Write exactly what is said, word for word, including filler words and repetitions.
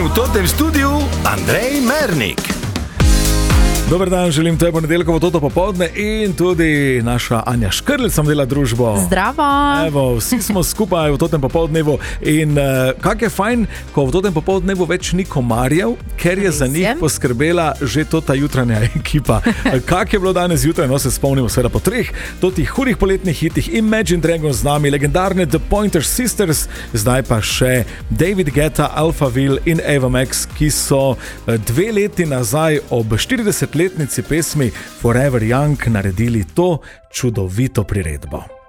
totem studiu Andrej Mernik. Dober dan, želim te ponedeljkovo toto popoldne in tudi naša Anja Škrlec sam dela družbo. Zdravo. Evo, vsi smo skupaj v totem popoldnevu in uh, kak je fajn, ko v totem popoldnevu več ni komarjev, ker je za njih poskrbela že tota jutranja ekipa. Kak je bilo danes jutraj, no se spomnimo seveda po treh totih hudih poletnih hitih, Imagine Dragons z nami, legendarne The Pointer Sisters, zdaj pa še David Guetta, Alphaville in Ava Max, ki so dve leti nazaj ob štiridesetletnici pesmi Forever Young naredili to čudovito priredbo.